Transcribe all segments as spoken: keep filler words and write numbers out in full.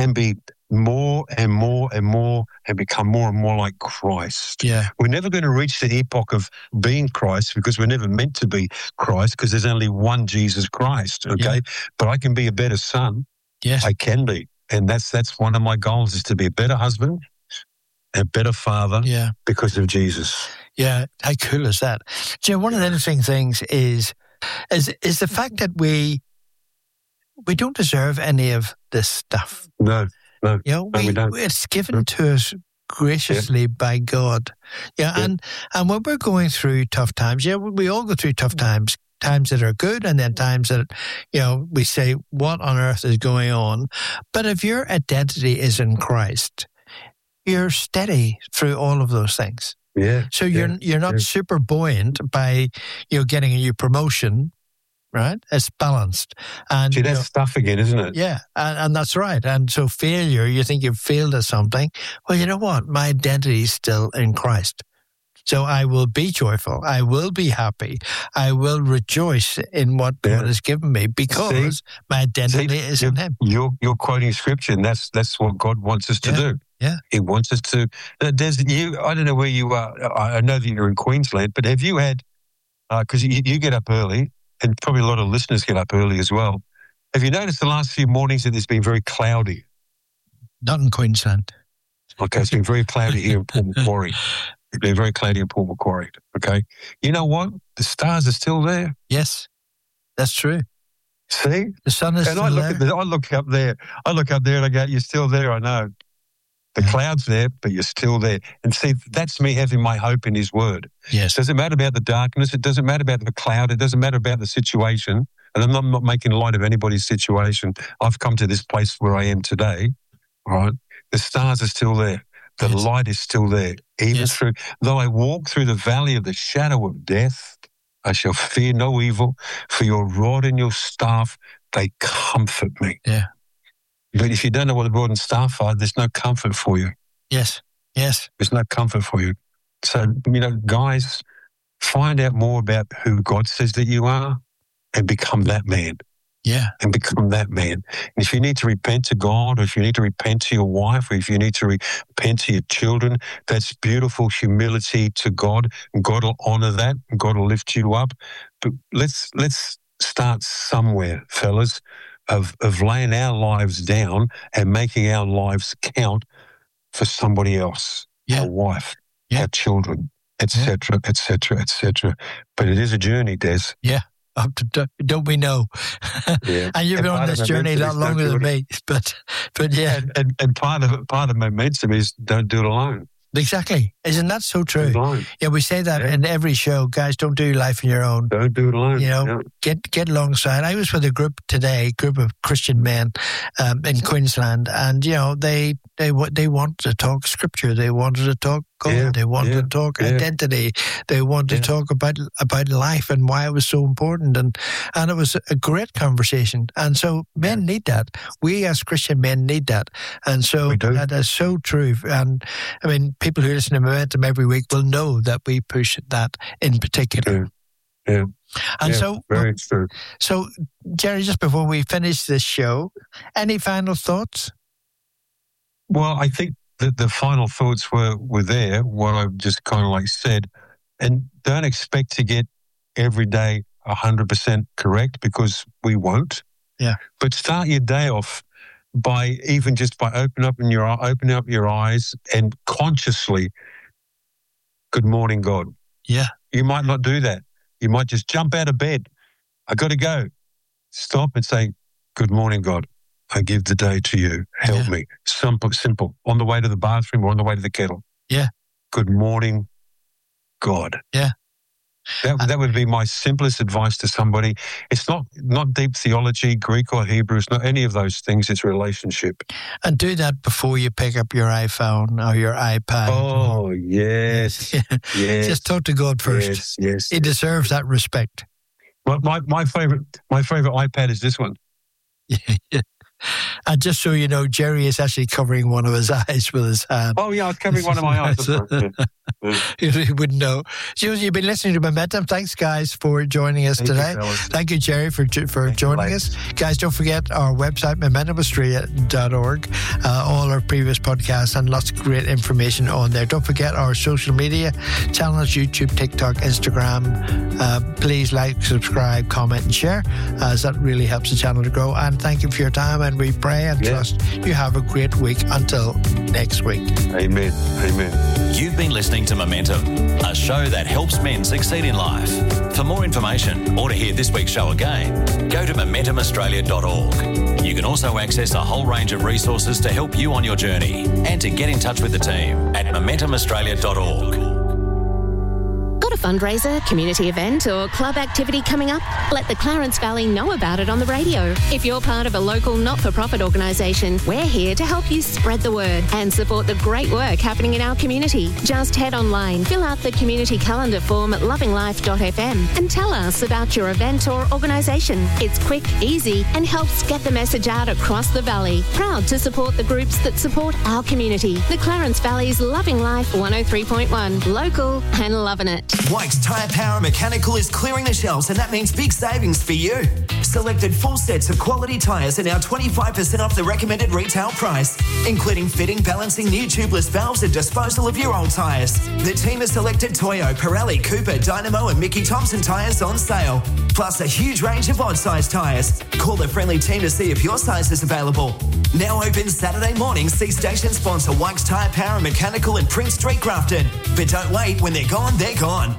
and be more and more and more and become more and more like Christ. Yeah. We're never going to reach the epoch of being Christ because we're never meant to be Christ because there's only one Jesus Christ, okay? Yeah. But I can be a better son. Yes. I can be. And that's that's one of my goals is to be a better husband, a better father Yeah. because of Jesus. Yeah. How cool is that? Do you know, one of the interesting things is, is, is the fact that we, we don't deserve any of this stuff. No. No, you know, no, we, we don't. It's given to us graciously yeah. by God. Yeah, yeah, and and when we're going through tough times, yeah, we all go through tough times, times that are good, and then times that, you know, we say, "What on earth is going on?" But if your identity is in Christ, you're steady through all of those things. Yeah. So you're yeah, you're not yeah. super buoyant by, you know, getting a new promotion. Right? It's balanced. And See, that's you know, stuff again, isn't it? Yeah, and, and that's right. And so failure, you think you've failed at something. Well, you know what? My identity is still in Christ. So I will be joyful. I will be happy. I will rejoice in what yeah. God has given me because see, my identity see, is in Him. You're, you're quoting Scripture, and that's that's what God wants us to yeah. do. Yeah. He wants us to... Uh, Des, you, I don't know where you are. I know that you're in Queensland, but have you had... Because uh, you, you get up early, and probably a lot of listeners get up early as well. Have you noticed the last few mornings that it's been very cloudy? Not in Queensland. Okay, it's been very cloudy here in Port Macquarie. It's been very cloudy in Port Macquarie, okay? You know what? The stars are still there. Yes, that's true. See? The sun is and still I look there. At the, I look up there. I look up there and I go, you're still there, I know. The yeah. cloud's there, but you're still there. And see, that's me having my hope in His Word. Yes. It doesn't matter about the darkness. It doesn't matter about the cloud. It doesn't matter about the situation. And I'm not, I'm not making light of anybody's situation. I've come to this place where I am today, all right? The stars are still there. The yes. light is still there. Even yes. through, though I walk through the valley of the shadow of death, I shall fear no evil, for your rod and your staff, they comfort me. Yeah. But if you don't know what the rod and staff are, there's no comfort for you. Yes, yes. There's no comfort for you. So, you know, guys, find out more about who God says that you are and become that man. Yeah. And become that man. And if you need to repent to God, or if you need to repent to your wife, or if you need to repent to your children, that's beautiful humility to God. And God will honor that. And God will lift you up. But let's let's start somewhere, fellas. Of, of laying our lives down and making our lives count for somebody else, yeah. our wife, yeah. our children, et cetera, et cetera, et cetera. But it is a journey, Des. Yeah, don't we know? Yeah. And you've and been on this journey a lot longer than me, but but yeah. And, and, and part of part of momentum is don't do it alone. Exactly. Isn't that so true? Yeah, we say that yeah. in every show. Guys, don't do life on your own. Don't do it alone. You know, yeah. get get alongside. I was with a group today, a group of Christian men um, in Queensland, and, you know, they they they wanted to talk scripture. They wanted to talk God. Yeah. They wanted yeah. to talk yeah. identity. They wanted yeah. to talk about about life and why it was so important. And, and it was a great conversation. And so men yeah. need that. We as Christian men need that. And so that is so true. And, I mean, people who listen to Momentum every week will know that we push that in particular. Yeah. yeah. And yeah, so, very true. So, Jerry, just before we finish this show, any final thoughts? Well, I think that the final thoughts were, were there, what I've just kind of like said. And don't expect to get every day one hundred percent correct, because we won't. Yeah. But start your day off by even just by opening up your opening up your eyes and consciously, good morning, God. Yeah. You might not do that. You might just jump out of bed. I got to go. Stop and say, good morning, God. I give the day to you. Help yeah. me. Simple, simple. On the way to the bathroom or on the way to the kettle. Yeah. Good morning, God. Yeah. That that would be my simplest advice to somebody. It's not not deep theology, Greek or Hebrew. It's not any of those things. It's relationship. And do that before you pick up your iPhone or your iPad. Oh, yes. yes. Just talk to God first. Yes, yes. He deserves that respect. Well, my, my favorite my favorite iPad is this one. Yeah. And just so you know, Jerry is actually covering one of his eyes with his hand. Oh, yeah, I was covering one of my eyes. You wouldn't know. So you've been listening to Momentum. Thanks, guys, for joining us Thank today. You, Thank you, Jerry, for for Thank joining you, us. Guys, don't forget our website, momentum australia dot org. Uh, all our previous podcasts and lots of great information on there. Don't forget our social media channels, YouTube, TikTok, Instagram. Uh, please like, subscribe, comment, and share, as that really helps the channel to grow. And thank you for your time, and we pray and yeah. trust you have a great week until next week. Amen. Amen. You've been listening to Momentum, a show that helps men succeed in life. For more information or to hear this week's show again, go to momentum australia dot org. You can also access a whole range of resources to help you on your journey and to get in touch with the team at momentum australia dot org. Got a fundraiser, community event or club activity coming up? Let the Clarence Valley know about it on the radio. If you're part of a local not-for-profit organisation, we're here to help you spread the word and support the great work happening in our community. Just head online, fill out the community calendar form at loving life dot f m and tell us about your event or organisation. It's quick, easy and helps get the message out across the valley. Proud to support the groups that support our community. The Clarence Valley's Loving Life one oh three point one. Local and loving it. White's Tyre Power Mechanical is clearing the shelves, and that means big savings for you. Selected full sets of quality tyres are now twenty-five percent off the recommended retail price, including fitting, balancing new tubeless valves and disposal of your old tyres. The team has selected Toyo, Pirelli, Cooper, Dynamo and Mickey Thompson tyres on sale, plus a huge range of odd-sized tyres. Call the friendly team to see if your size is available. Now open Saturday morning, see station sponsor White's Tyre Power Mechanical in Prince Street, Grafton. But don't wait, when they're gone, they're gone.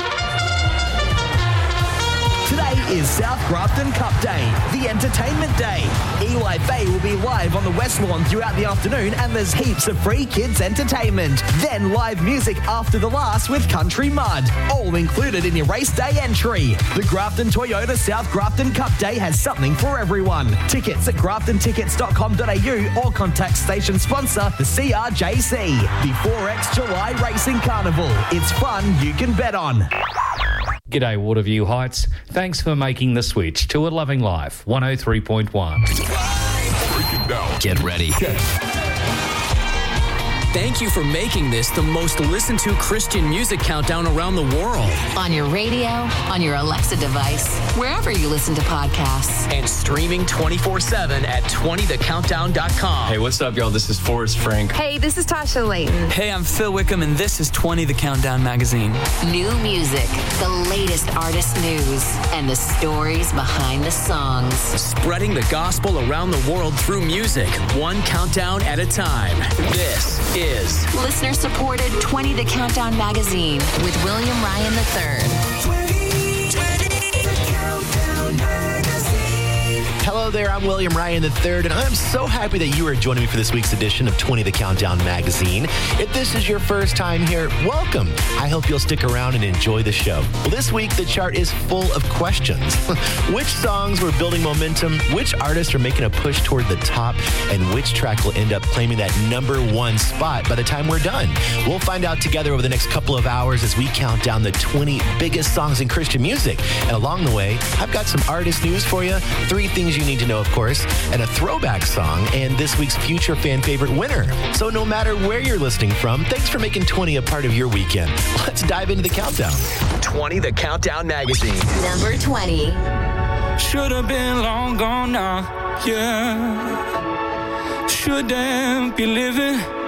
Today is South Grafton Cup Day, the entertainment day. Eli Bay will be live on the West Lawn throughout the afternoon, and there's heaps of free kids entertainment. Then live music after the last with Country Mud, all included in your race day entry. The Grafton Toyota South Grafton Cup Day has something for everyone. Tickets at grafton tickets dot com dot a u or contact station sponsor, the C R J C. The four X July Racing Carnival. It's fun you can bet on. G'day Waterview Heights. Thanks for making the switch to a Loving Life one oh three point one. Get ready. Thank you for making this the most listened to Christian music countdown around the world. On your radio, on your Alexa device, wherever you listen to podcasts. And streaming twenty-four seven at twenty the countdown dot com. Hey, what's up, y'all? This is Forrest Frank. Hey, this is Tasha Layton. Hey, I'm Phil Wickham, and this is twenty the Countdown magazine. New music, the latest artist news, and the stories behind the songs. Spreading the gospel around the world through music, one countdown at a time. This is listener-supported twenty the Countdown magazine with William Ryan the third. Hello there, I'm William Ryan the third, and I'm so happy that you are joining me for this week's edition of twenty the Countdown magazine. If this is your first time here, welcome. I hope you'll stick around and enjoy the show. Well, this week, the chart is full of questions. Which songs were building momentum? Which artists are making a push toward the top? And which track will end up claiming that number one spot by the time we're done? We'll find out together over the next couple of hours as we count down the twenty biggest songs in Christian music. And along the way, I've got some artist news for you, three things you need to know, of course, and a throwback song, and this week's future fan favorite winner. So no matter where you're listening from, thanks for making twenty a part of your weekend. Let's dive into the countdown. twenty the Countdown magazine. Number twenty. Should have been long gone now, yeah. Shouldn't be living